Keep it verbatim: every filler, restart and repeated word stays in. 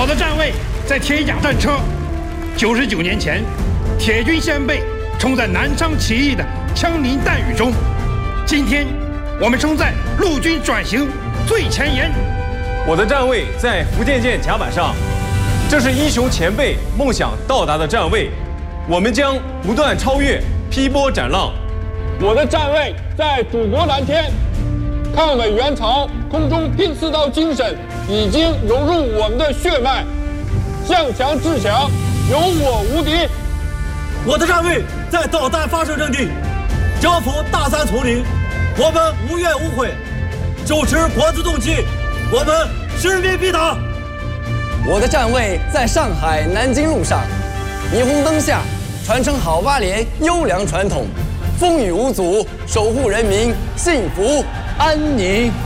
我的站位在铁甲战车。九十九年前，铁军先辈冲在南昌起义的枪林弹雨中，今天我们冲在陆军转型最前沿。 我的站位在福建舰甲板上，这是英雄前辈梦想到达的站位，我们将不断超越，劈波斩浪。 我的站位在祖国蓝天，抗美援朝空中拼刺刀精神已经融入我们的血脉，向强制强，有我无敌。 我的站位在导弹发射阵地，交付大山丛林，我们无怨无悔，手持国之重器，我们使命必达。 我的站位在上海南京路上，霓虹灯下传承好八连优良传统，风雨无阻，守护人民幸福安宁。